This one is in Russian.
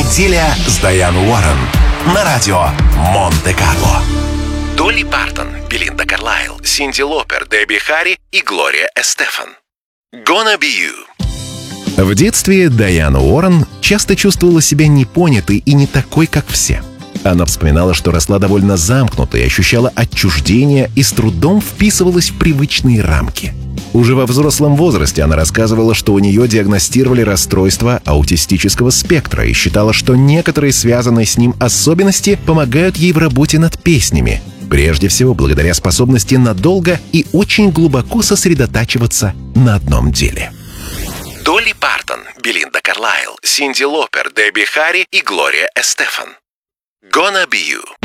Неделя с Дайан Уоррен на радио Монте-Карло. Долли Партон, Белинда Карлайл, Синди Лопер, Дебби Харри и Глория Эстефан. Gonna Be You. В детстве Дайан Уоррен часто чувствовала себя непонятой и не такой, как все. Она вспоминала, что росла довольно замкнутой, ощущала отчуждение и с трудом вписывалась в привычные рамки. Уже во взрослом возрасте она рассказывала, что у нее диагностировали расстройство аутистического спектра и считала, что некоторые связанные с ним особенности помогают ей в работе над песнями, прежде всего благодаря способности надолго и очень глубоко сосредотачиваться на одном деле. Долли Партон, Белинда Карлайл, Синди Лопер, Дебби Харри и Глория Эстефан. Gonna Be You.